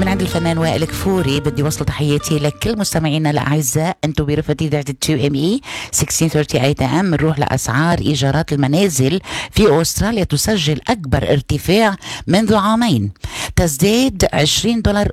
من عند الفنان وائل كفوري بدي وصل تحياتي لكل مستمعينا الأعزاء. أنتم برفقة إذاعة 2ME 1638 AM. نروح لأسعار إيجارات المنازل في أستراليا، تسجل أكبر ارتفاع منذ عامين، تزداد $20